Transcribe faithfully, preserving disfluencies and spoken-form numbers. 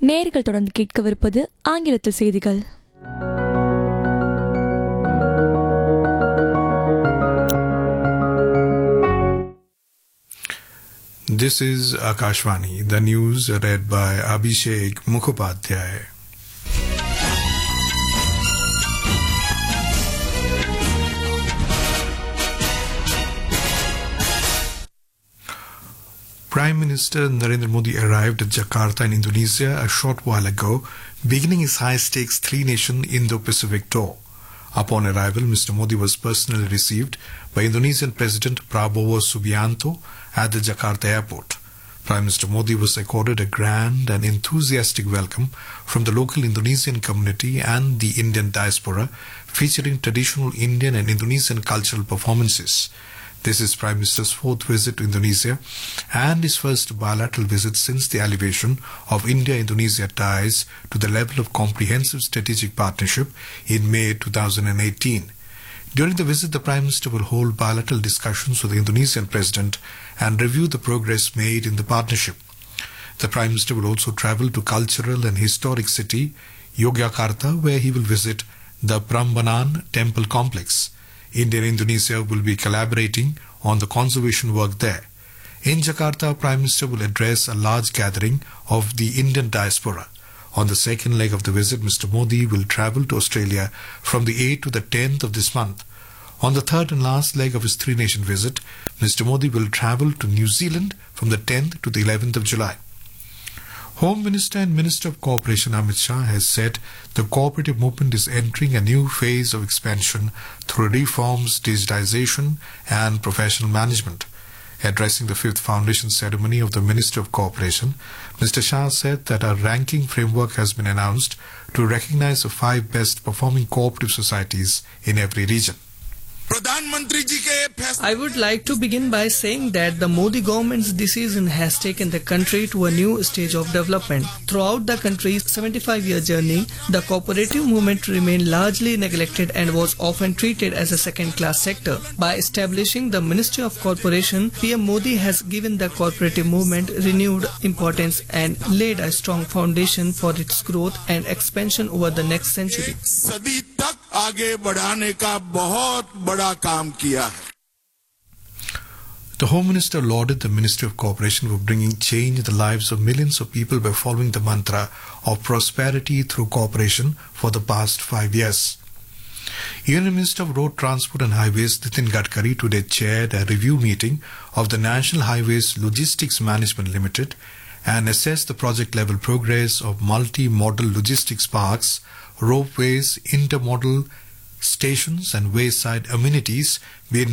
நேர்கள் தொடர்ந்து கேட்கவிருப்பது ஆங்கிலத்தில் செய்திகள். This is Akashvani, the news read by Abhishek Mukhopadhyay. Prime Minister Narendra Modi arrived at Jakarta in Indonesia a short while ago, beginning his high-stakes three-nation Indo-Pacific tour. Upon arrival, Mister Modi was personally received by Indonesian President Prabowo Subianto at the Jakarta airport. Prime Minister Modi was accorded a grand and enthusiastic welcome from the local Indonesian community and the Indian diaspora, featuring traditional Indian and Indonesian cultural performances. This is Prime Minister's fourth visit to Indonesia and his first bilateral visit since the elevation of India-Indonesia ties to the level of comprehensive strategic partnership in May two thousand eighteen. During the visit, the Prime Minister will hold bilateral discussions with the Indonesian President and review the progress made in the partnership. The Prime Minister will also travel to cultural and historic city Yogyakarta, where he will visit the Prambanan Temple Complex. India and Indonesia will be collaborating on the conservation work there. In Jakarta, Prime Minister will address a large gathering of the Indian diaspora. On the second leg of the visit, Mister Modi will travel to Australia from the eighth to the tenth of this month. On the third and last leg of his three-nation visit, Mister Modi will travel to New Zealand from the tenth to the eleventh of July. Home Minister and Minister of Cooperation Amit Shah has said the cooperative movement is entering a new phase of expansion through reforms, digitization and professional management. Addressing the fifth foundation ceremony of the Minister of Cooperation, Mister Shah said that a ranking framework has been announced to recognize the five best performing cooperative societies in every region. I would like to begin by saying that the Modi government's decision has taken the country to a new stage of development. Throughout the country's seventy-five-year journey, the cooperative movement remained largely neglected and was often treated as a second-class sector. By establishing the Ministry of Corporation, P M Modi has given the cooperative movement renewed importance and laid a strong foundation for its growth and expansion over the next century. आगे बढ़ाने का बहुत बड़ा काम किया है. The Home Minister lauded the Ministry of Cooperation for bringing change in the lives of millions of people by following the mantra of prosperity through cooperation for the past five years. Union Minister of Road Transport and Highways Nitin Gadkari today chaired a review meeting of the National Highways Logistics Management Limited and assessed the project level progress of multi-modal logistics parks, ropeways, intermodal stations and wayside amenities being